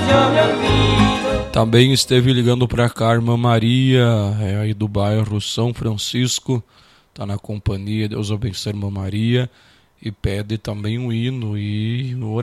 Também esteve ligando para cá a irmã Maria, aí do bairro São Francisco, está na companhia. Deus abençoe a irmã Maria, e pede também um hino e oração.